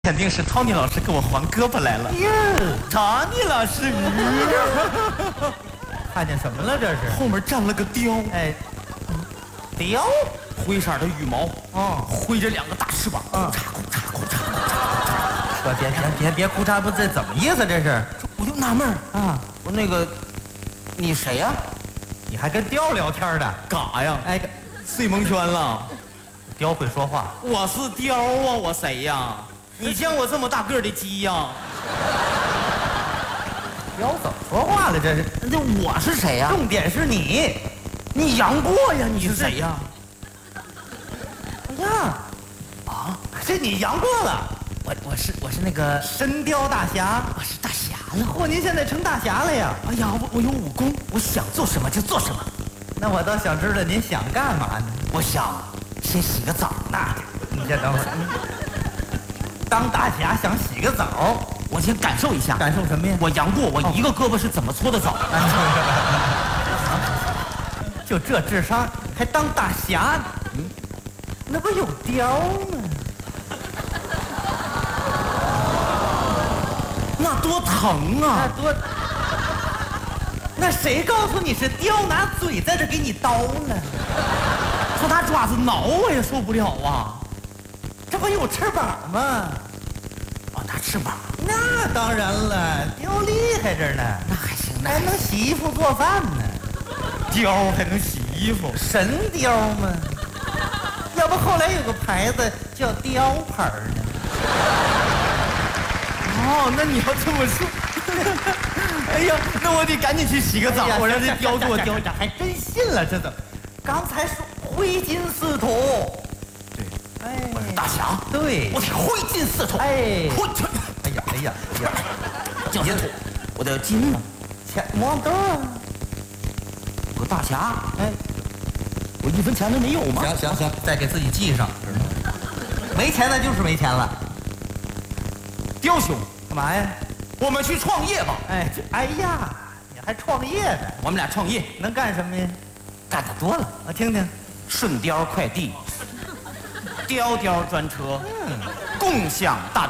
肯定是 Tony 老师给我还胳膊来了。 哟 Tony 老师， 看见什么了？这是后面站了个雕， 哎，雕灰色的羽毛， 哦， 挥着两个大翅膀， 嗯咕嚓咕嚓咕嚓。 说别哭嚓，不这怎么意思？这是我就纳闷儿， 啊， 我说那个，你谁呀？ 你还跟雕聊天的？ 嘎呀？ 哎， 睡蒙圈了。 雕会说话。 我是雕啊，我谁呀？你见过这么大个儿的鸡呀？ 雕怎么说话了？这是那我是谁呀？ 重点是你。 你杨过呀？你是谁呀？ 哎呀，啊，这你杨过了。 我是那个， 神雕大侠， 我是大侠了。 嚯，您现在成大侠了呀？ 哎呀，我有武功，我想做什么就做什么。 那我倒想知道您想干嘛呢？ 我想先洗个澡呢。 你先等会儿。当大侠想洗个澡， 我先感受一下， 感受什么呀？ 我杨过，我一个胳膊是怎么搓的澡？ 就这智商还当大侠？那不有雕吗？ 那多疼那啊！ 多，那谁告诉你是雕拿嘴在这给你叨呢？ 说他爪子挠我也受不了啊！ 这不有翅膀吗？ 哦，拿翅膀， 那当然了，雕厉害着呢， 那还行，那还能洗衣服做饭呢， 雕还能洗衣服。 神雕吗？要不后来有个牌子叫雕牌呢。 哦，那你要这么说，哎呀，那我得赶紧去洗个澡，我让这雕给我雕。 还真信了，这怎么？刚才说挥金似土， 对， 哎， 我是大侠， 对， 我得挥金似土。 哎， 挥去， 哎呀哎呀哎呀， 叫些土，我的金呢？ 钱毛豆啊， 我大侠， 哎， 我1分钱都没有吗？ 行，再给自己记上，知道吗？没钱那就是没钱了， 雕兄， 干嘛呀？ 我们去创业吧。 哎呀，你还创业呢？ 我们俩创业， 能干什么呀？ 干得多了， 我听听。 顺雕快递，雕专车，共享大。